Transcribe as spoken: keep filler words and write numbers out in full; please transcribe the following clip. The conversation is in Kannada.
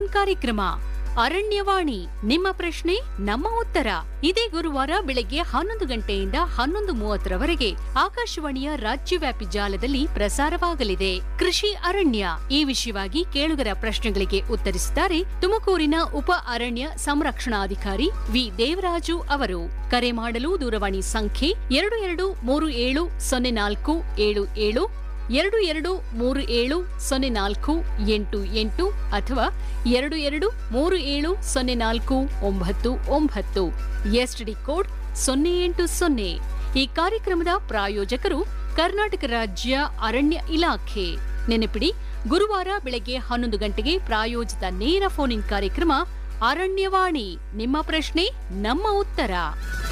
ಇನ್ ಕಾರ್ಯಕ್ರಮ ಅರಣ್ಯವಾಣಿ. ನಿಮ್ಮ ಪ್ರಶ್ನೆ ನಮ್ಮ ಉತ್ತರ. ಇದೇ ಗುರುವಾರ ಬೆಳಗ್ಗೆ ಹನ್ನೊಂದು ಗಂಟೆಯಿಂದ ಹನ್ನೊಂದು ಮೂವತ್ತರವರೆಗೆ ಆಕಾಶವಾಣಿಯ ರಾಜ್ಯವ್ಯಾಪಿ ಜಾಲದಲ್ಲಿ ಪ್ರಸಾರವಾಗಲಿದೆ. ಕೃಷಿ ಅರಣ್ಯ ಈ ವಿಷಯವಾಗಿ ಕೇಳುಗರ ಪ್ರಶ್ನೆಗಳಿಗೆ ಉತ್ತರಿಸಿದ್ದಾರೆ ತುಮಕೂರಿನ ಉಪ ಅರಣ್ಯ ಸಂರಕ್ಷಣಾಧಿಕಾರಿ ವಿ ದೇವರಾಜು ಅವರು. ಕರೆ ಮಾಡಲು ದೂರವಾಣಿ ಸಂಖ್ಯೆ ಎರಡು ಎರಡು ಮೂರು ಏಳು ಸೊನ್ನೆ ನಾಲ್ಕು ಏಳು ಏಳು ಎರಡು ಎರಡು ಮೂರು ಏಳು ಸೊನ್ನೆ ನಾಲ್ಕು ಎಂಟು ಎಂಟು ಅಥವಾ ಎರಡು ಎರಡು ಮೂರು ಏಳು ಸೊನ್ನೆ ನಾಲ್ಕು ಒಂಬತ್ತು ಒಂಬತ್ತು. ಎಸ್ಟಿಡಿ ಕೋಡ್ ಸೊನ್ನೆ ಎಂಟು ಸೊನ್ನೆ. ಈ ಕಾರ್ಯಕ್ರಮದ ಪ್ರಾಯೋಜಕರು ಕರ್ನಾಟಕ ರಾಜ್ಯ ಅರಣ್ಯ ಇಲಾಖೆ. ನೆನಪಿಡಿ, ಗುರುವಾರ ಬೆಳಗ್ಗೆ ಹನ್ನೊಂದು ಗಂಟೆಗೆ ಪ್ರಾಯೋಜಿತ ನೇರ ಫೋನ್ ಇನ್ ಕಾರ್ಯಕ್ರಮ ಅರಣ್ಯವಾಣಿ. ನಿಮ್ಮ ಪ್ರಶ್ನೆ ನಮ್ಮ ಉತ್ತರ.